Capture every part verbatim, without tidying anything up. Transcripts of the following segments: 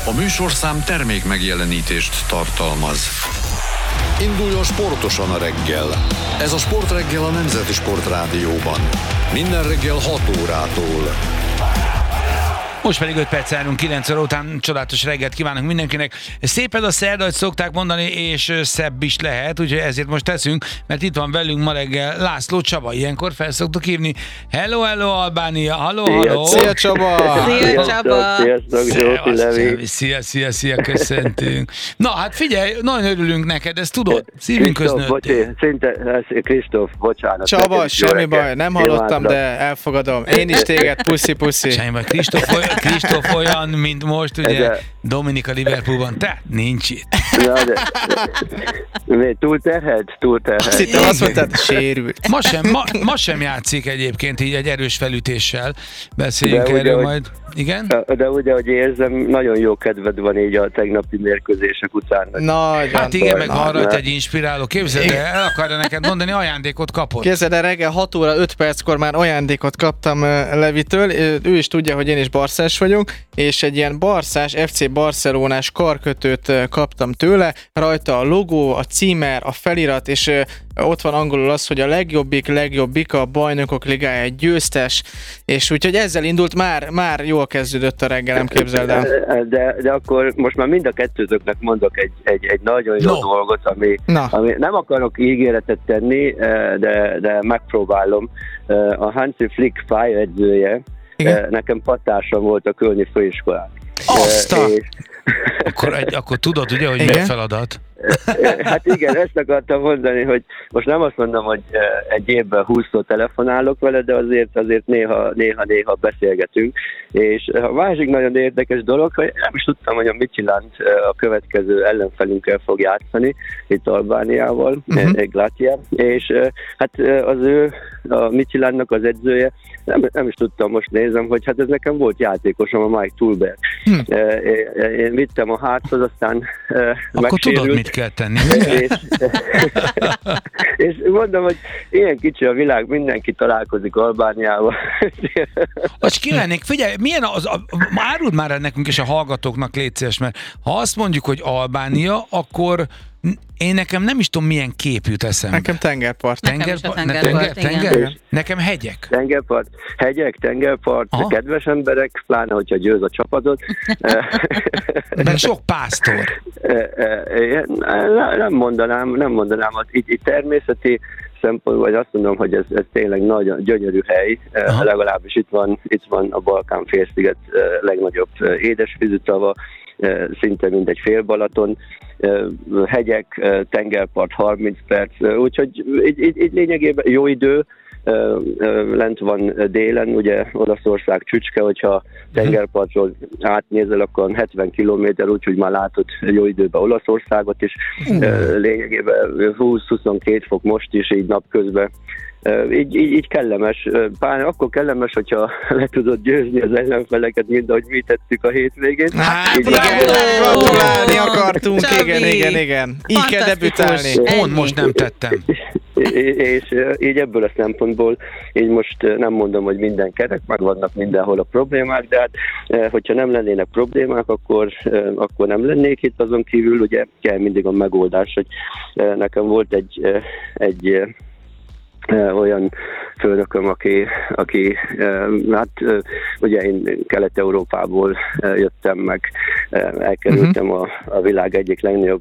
A műsorszám termék megjelenítést tartalmaz. Induljon sportosan a reggel. Ez a Sportreggel a Nemzeti Sportrádióban. Minden reggel hat órától. Most pedig öt perc állunk, kilenc óra után csodálatos reggelt kívánunk mindenkinek. Szép a szerda, hogy szokták mondani, és szebb is lehet, úgyhogy ezért most teszünk, mert itt van velünk ma reggel László Csaba. Ilyenkor fel szoktuk hívni. Hello, hello, Albánia, hello, hello. Szia, Csaba! Szia, Csaba! Sziasztok, Zsófi, Levi! Szia, szia, szia, köszöntünk. Na, hát figyelj, nagyon örülünk neked, ezt tudod, szívünk köznőttél. Szinte, Kristóf, bocsánat. Csaba, semmi baj, nem hallottam, de elfogadom. Én is téged, puszi-puszi. Semmi baj, Kristóf olyan, Kristóf olyan, mint most, ugye, Dominika Liverpoolban, te nincs itt. Na, de, de túlterhelt? Túlterhelt. Azt hittem, azt mondtad, sérült. Ma sem, ma, ma sem játszik egyébként így egy erős felütéssel. Beszéljünk de erről ugye, majd. Igen? De ugye, hogy érzem, nagyon jó kedved van így a tegnapi mérkőzések után. Nagyon. Hát igen, meg van rajta egy inspiráló. Képzeld el, el akarja neked mondani, ajándékot kapott. Képzeld el, reggel hat óra öt perckor már ajándékot kaptam Levitől. Ő is tudja, hogy én is barszás vagyok, és egy ilyen barszás, ef cé Barcelonás karkötőt kaptam tőle. Rajta a logó, a címer, a felirat, és ott van angolul az, hogy a legjobbik, legjobbik a bajnokok ligája, egy győztes, és úgyhogy ezzel indult, már, már jól kezdődött a reggelem, képzeld el. De, de akkor most már mind a kettőtöknek mondok egy, egy, egy nagyon jó no. dolgot, ami, ami nem akarok ígéretet tenni, de, de megpróbálom. A Hansi Flick pályaedzője, nekem pattársam volt a Kölni Főiskolán. Azt a... Akkor, egy, akkor tudod ugye, hogy mi a feladat? Hát igen, ezt akartam mondani, hogy most nem azt mondom, hogy egy évben húszszor telefonálok vele, de azért azért néha, néha, néha beszélgetünk. És a másik nagyon érdekes dolog, hogy nem is tudtam, hogy a Midtjylland a következő ellenfelünkkel fog játszani, itt Albániával, uh-huh. Glatia, és hát az ő, a Midtjyllandnak az edzője, nem, nem is tudtam, most nézem, hogy hát ez nekem volt játékosom, a Mike Tulberg. Hmm. Én vittem a háthoz, aztán akkor megsérült. Tudod, mit kell tenni. És, és mondom, hogy ilyen kicsi a világ, mindenki találkozik Albániával. Azt ki lennék, figyelj, milyen az, a, áruld már el nekünk és a hallgatóknak, légy szíves, mert ha azt mondjuk, hogy Albánia, akkor én nekem nem is tudom, milyen kép jut eszembe. Nekem tengerpart. Tengerpart? Nekem, tenger, tenger, tenger? Nekem hegyek. Tengerpart, hegyek, tengerpart, aha. Kedves emberek, pláne, hogyha győz a csapatot. Meg sok pásztor. Nem mondanám, nem mondanám, itt, itt természeti szempontból, vagy azt mondom, hogy ez, ez tényleg nagyon gyönyörű hely, aha. Legalábbis itt van, itt van a Balkán-félsziget legnagyobb édesvízű tava, szinte mint egy fél Balaton, hegyek, tengerpart harminc perc, úgyhogy így, így, így lényegében jó idő, lent van délen, ugye Olaszország csücske, hogyha tengerpartról átnézel, akkor hetven kilométer, úgyhogy már látod jó időben Olaszországot is, lényegében húsz-huszonkettő fok most is, így napközben. Így, így, így kellemes, pár akkor kellemes, hogyha le tudod győzni az ellenfeleket, mint ahogy mi tettük a hétvégén. Hát így igen, gratulálni akartunk, Csabi. igen, igen, igen. Így kell debütálni. Pont most nem tettem. És így ebből a szempontból, így most nem mondom, hogy minden kerek, meg vannak mindenhol a problémák, de hát hogyha nem lennének problémák, akkor, akkor nem lennék itt, azon kívül ugye kell mindig a megoldás, hogy nekem volt egy, egy olyan főnököm, aki, aki hát ugye én Kelet-Európából jöttem meg, elkerültem a, a világ egyik legnagyobb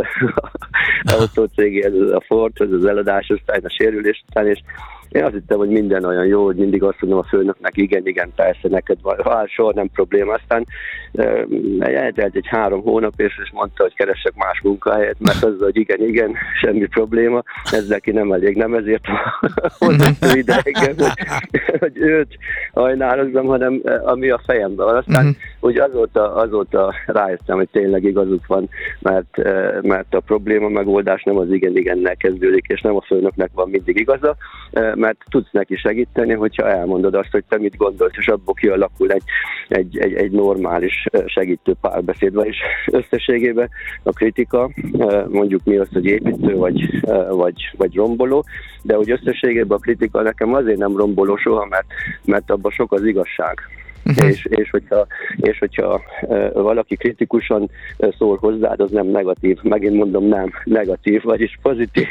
autócégéhez, a Fordhoz, az eladás után, a sérülés után, és én azt hittem, hogy minden olyan jó, hogy mindig azt mondom a főnöknek, igen, igen, persze, neked van, hát soha nem probléma. Aztán eltelt egy három hónap, és, és mondta, hogy keresek más munkahelyet, mert azzal, hogy igen, igen, semmi probléma, ezzel ki nem elég, nem ezért hozott ide engem, hogy, hogy őt ajnározzam, hanem ami a fejemben van. Aztán uh-huh. úgy azóta, azóta rájöttem, hogy tényleg igazuk van, mert, mert a probléma megoldás nem az igen, igennel kezdődik, és nem a főnöknek van mindig igaza, mert tudsz neki segíteni, hogyha elmondod azt, hogy te mit gondolsz, és abból kialakul egy, egy, egy, egy normális segítő párbeszéd, vagyis összességében a kritika, mondjuk mi az, hogy építő vagy, vagy, vagy romboló, de hogy összességében a kritika nekem azért nem romboló soha, mert, mert abban sok az igazság. uh-huh. és, és, hogyha, és hogyha valaki kritikusan szól hozzád, az nem negatív. Megint mondom, nem negatív, vagyis pozitív.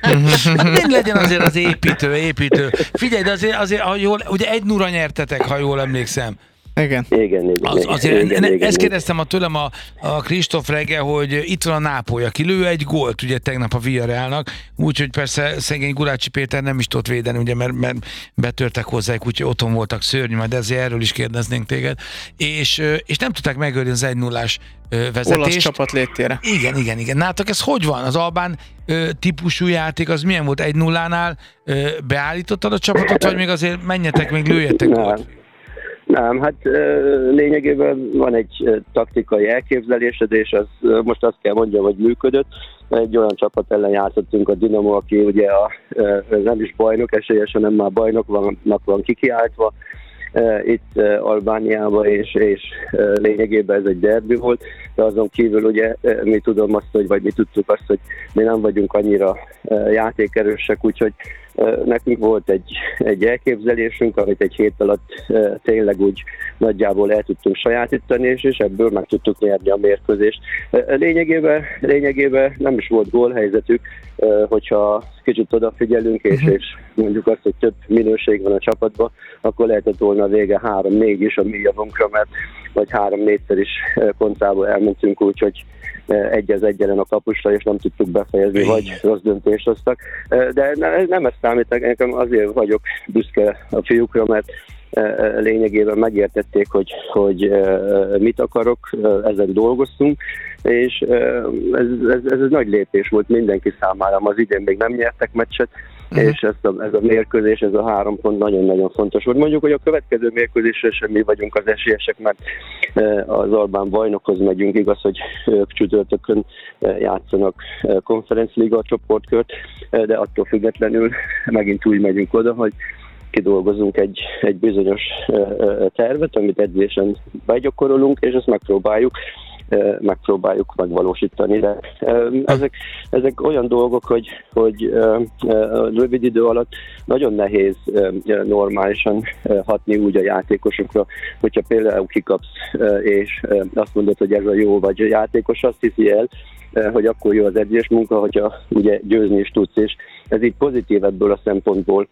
Mind legyen azért az építő, építő. Figyelj, de azért, azért ha jól, ugye egy nulla nyertetek, ha jól emlékszem. Igen. Igen, igen, az, azért, igen, ne, igen, ezt igen. kérdeztem a tőlem a, a Kristóf reggel, hogy itt van a Nápoly, aki lő egy gólt, ugye tegnap a Villarrealnak, úgyhogy persze szegény Gulácsi Péter nem is tudott védeni, ugye, mert, mert betörtek hozzájuk, úgyhogy otthon voltak, szörnyű, majd ezért erről is kérdeznénk téged, és, és nem tudták megölni az egy nullás vezetést. Olasz csapat létére. Igen, igen, igen. Nátok ez hogy van? Az albán ö, típusú játék, az milyen volt? Egy nullánál ö, beállítottad a csapatot, vagy még azért menjetek, még lőjetek gólt? Nem, hát lényegében van egy taktikai elképzelésed, és az, most azt kell mondjam, hogy működött. Egy olyan csapat ellen játszottunk, a Dinamo, aki ugye a, nem is bajnok esélyes, hanem már bajnoknak van kikiáltva itt Albániában, és, és lényegében ez egy derbi volt, de azon kívül ugye mi tudom azt, hogy, vagy mi tudtuk azt, hogy mi nem vagyunk annyira játékerősek, úgyhogy nekünk volt egy, egy elképzelésünk, amit egy hét alatt tényleg úgy nagyjából el tudtunk sajátítani, és, és ebből meg tudtuk nyerni a mérkőzést. Lényegében, lényegében nem is volt gólhelyzetük, hogyha kicsit odafigyelünk, és, és mondjuk azt, hogy több minőség van a csapatban, akkor lehetett volna a vége három-négy is a mi javunkra, mert vagy három-négyszer is koncából elmentünk, úgyhogy egy az egyelen a kapusra, és nem tudtuk befejezni, vagy rossz döntést hoztak. De nem ezt számít, nekem azért vagyok büszke a fiúkra, mert lényegében megértették, hogy, hogy mit akarok, ezen dolgoztunk, és ez, ez, ez egy nagy lépés volt mindenki számára. Az idén még nem nyertek meccset, uh-huh. és ez a, ez a mérkőzés, ez a három pont nagyon-nagyon fontos volt. Mondjuk, hogy a következő mérkőzésre sem mi vagyunk az esélyesek, mert az albán bajnokhoz megyünk, igaz, hogy ők csütörtökön játszanak Conference Liga csoportkört, de attól függetlenül megint úgy megyünk oda, hogy kidolgozunk egy, egy bizonyos tervet, amit edzésen begyakorolunk, és ezt megpróbáljuk megpróbáljuk megvalósítani, de ezek, ezek olyan dolgok, hogy, hogy rövid idő alatt nagyon nehéz normálisan hatni úgy a játékosokra, hogyha például kikapsz, és azt mondod, hogy ez a jó, vagy a játékos azt hiszi el, hogy akkor jó az edzés munka, hogyha ugye győzni is tudsz, és ez így pozitív ebből a szempontból.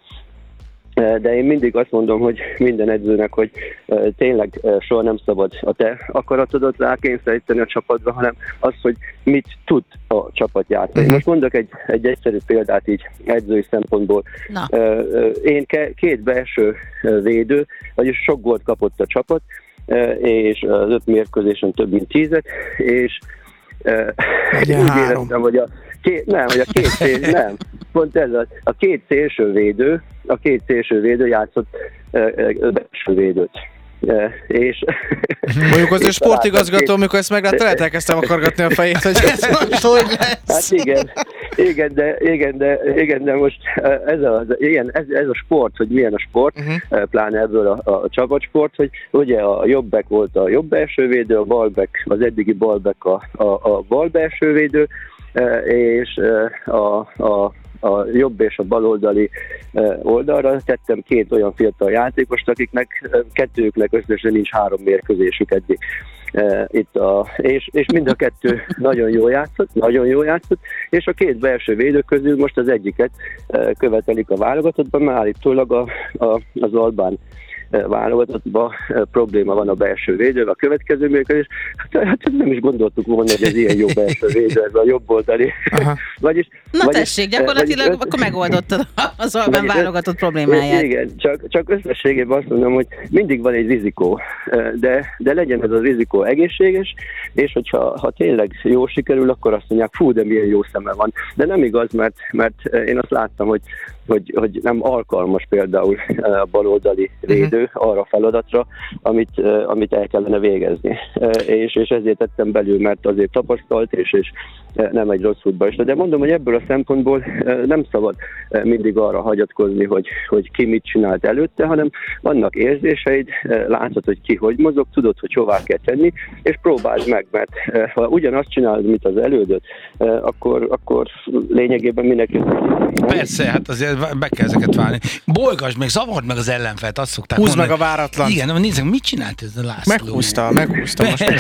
De én mindig azt mondom, hogy minden edzőnek, hogy tényleg soha nem szabad a te akaratodat rákényszeríteni a csapatba, hanem az, hogy mit tud a csapat játszani. Most mondok egy, egy egyszerű példát így edzői szempontból. Na. Én két belső védő, vagyis sok gólt kapott a csapat, és az öt mérkőzésen több mint tízet, és úgy éreztem, hogy a két, nem, hogy a két szél, nem, pont ez az, a két szélső védő, a két szélső védő játszott belső védőt. Uh, és mondjuk az ő sportigazgató, amikor ezt meglátta, lehet elkezdtem akargatni a fejét, hogy ez most hogy lesz. Hát igen, igen, de, igen, de, igen, de most ez a, igen, ez, ez a sport, hogy milyen a sport, uh-huh. pláne ebből a, a csapatsport, hogy ugye a jobbek volt a jobb belsővédő, a balbek, az eddigi balbek a, a, a bal belsővédő, és a, a a jobb és a baloldali oldalra tettem két olyan fiatal játékost, akiknek kettőjüknek összesen nincs három mérkőzésük eddig. Itt a, és, és mind a kettő nagyon jól játszott, nagyon jól játszott, és a két belső védő közül most az egyiket követelik a válogatottban, mert állítólag a, a, az albán válogatottban probléma van a belső védővel. A következő mérkőzés, hát, hát nem is gondoltuk volna, hogy ez ilyen jó belső védő, ez a jobb oldali. Vagyis, Na vagyis, tessék, gyakorlatilag vagyis, akkor megoldottad az albán válogatott problémáját. Igen, csak, csak összességében azt mondom, hogy mindig van egy rizikó, de, de legyen ez a rizikó egészséges, és hogyha ha tényleg jó sikerül, akkor azt mondják, fú, de milyen jó szeme van. De nem igaz, mert, mert én azt láttam, hogy Hogy, hogy nem alkalmas például a baloldali védő arra a feladatra, amit, amit el kellene végezni. És, és ezért tettem belül, mert azért tapasztalt, és, és nem egy rossz futballista. De mondom, hogy ebből a szempontból nem szabad mindig arra hagyatkozni, hogy, hogy ki mit csinált előtte, hanem vannak érzéseid, látod, hogy ki hogy mozog, tudod, hogy hová kell tenni, és próbáld meg meg, mert ha ugyanazt csinálod, mint az elődöt, akkor, akkor lényegében mindenki... Persze, hát azért be kell ezeket válni. Bolygasd meg, zavard meg az ellenfelt, azt szokták Húzd mondani. meg a váratlan. Igen, nézzük, mit csinált ez a László? Meghúzta, meghúzta most.